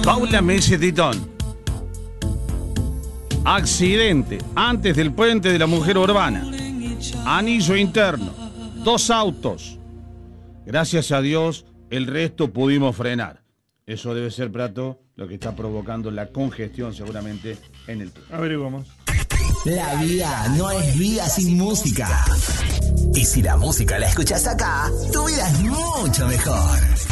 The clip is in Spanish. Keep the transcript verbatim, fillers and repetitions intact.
Paula me dice Titón. Accidente antes del puente de la mujer urbana. Anillo interno. Dos autos. Gracias a Dios, el resto pudimos frenar. Eso debe ser, Prato, lo que está provocando la congestión seguramente en el túnel. Averiguamos. La vida no es vida sin música. Y si la música la escuchas acá, tu vida es mucho mejor.